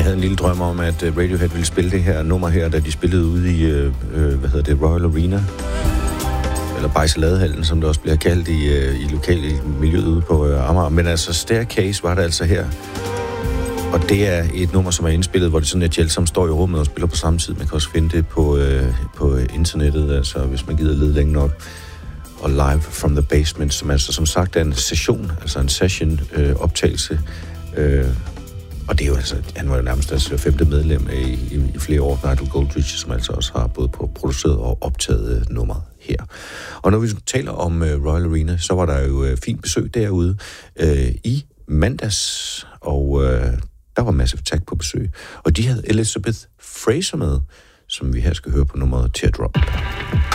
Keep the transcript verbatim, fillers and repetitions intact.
Jeg havde en lille drøm om, at Radiohead ville spille det her nummer her, da de spillede ude i, øh, hvad hedder det, Royal Arena. Eller Bejseladehallen, som det også bliver kaldt i, øh, i lokale miljøet ude på øh, Amager. Men altså, Staircase var det altså her. Og det er et nummer, som er indspillet, hvor det sådan, at Jelsom står i rummet og spiller på samme tid. Man kan også finde det på, øh, på internettet, altså hvis man gider lede længe nok. Og Live from the Basement, som altså som sagt er en session, altså en session øh, optagelse. Øh, og det er jo altså, han var jo nærmest deres femte medlem i, i, i flere år, Nigel Godrich, som altså også har både produceret og optaget nummeret her. Og når vi taler om øh, Royal Arena, så var der jo øh, fint besøg derude øh, i mandags, og øh, der var Massive Attack på besøg. Og de havde Elizabeth Fraser med, som vi her skal høre på nummeret Teardrop.